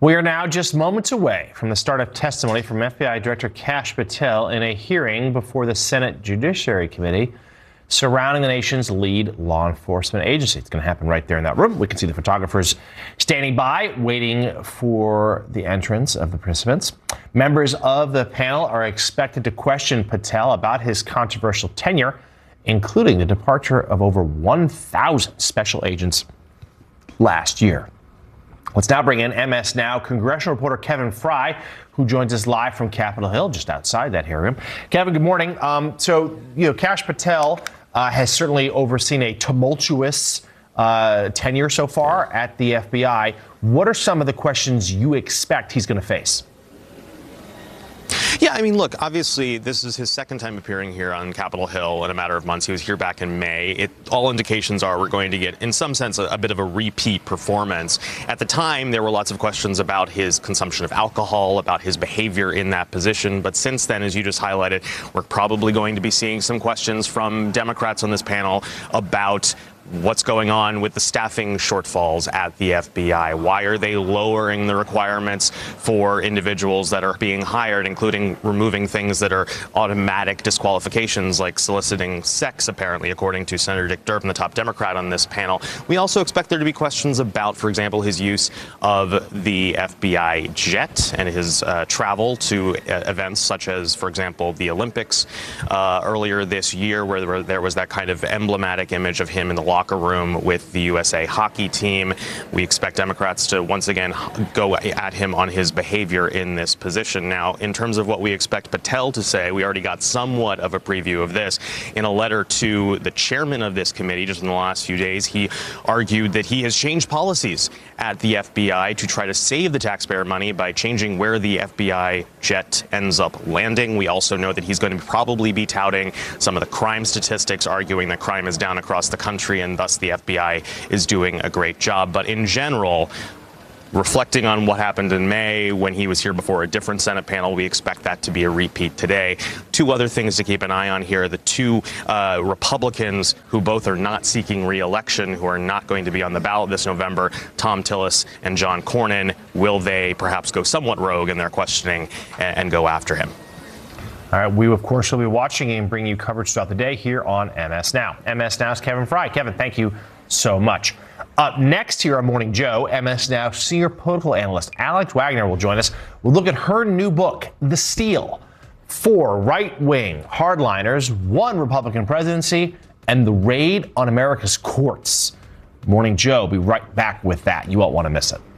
We are now just moments away from the start of testimony from FBI Director Kash Patel in a hearing before the Senate Judiciary Committee surrounding the nation's lead law enforcement agency. It's going to happen right there in that room. We can see the photographers standing by, waiting for the entrance of the participants. Members of the panel are expected to question Patel about his controversial tenure, including the departure of over 1,000 special agents last year. Let's now bring in MS Now congressional reporter Kevin Fry, who joins us live from Capitol Hill, just outside that hearing room. Kevin, good morning. Kash Patel has certainly overseen a tumultuous tenure so far at the FBI. What are some of the questions you expect he's going to face? Yeah, I mean, look, obviously, this is his second time appearing here on Capitol Hill in a matter of months. He was here back in May. All indications are we're going to get, in some sense, a bit of a repeat performance. At the time, there were lots of questions about his consumption of alcohol, about his behavior in that position. But since then, as you just highlighted, we're probably going to be seeing some questions from Democrats on this panel about what's going on with the staffing shortfalls at the FBI. Why are they lowering the requirements for individuals that are being hired, including removing things that are automatic disqualifications like soliciting sex, apparently, according to Senator Dick Durbin, the top Democrat on this panel. We also expect there to be questions about, for example, his use of the FBI jet and his travel to events such as, for example, the Olympics earlier this year, where there was that kind of emblematic image of him in the locker room with the USA hockey team. We expect Democrats to once again go at him on his behavior in this position. Now, in terms of what we expect Patel to say, we already got somewhat of a preview of this. In a letter to the chairman of this committee just in the last few days, he argued that he has changed policies at the FBI to try to save the taxpayer money by changing where the FBI jet ends up landing. We also know that he's going to probably be touting some of the crime statistics, arguing that crime is down across the country and thus the FBI is doing a great job. But in general, reflecting on what happened in May when he was here before a different Senate panel, we expect that to be a repeat today. Two other things to keep an eye on here. The two Republicans who both are not seeking re-election, who are not going to be on the ballot this November, Thom Tillis and John Cornyn. Will they perhaps go somewhat rogue in their questioning and go after him? All right, we, of course, will be watching and bringing you coverage throughout the day here on MS Now. MS Now's Kevin Fry. Kevin, thank you so much. Up next here on Morning Joe, MS Now senior political analyst Alex Wagner will join us. We'll look at her new book, The Steal: 4 right-wing hardliners, 1 Republican presidency, and the raid on America's courts. Morning Joe will be right back with that. You won't want to miss it.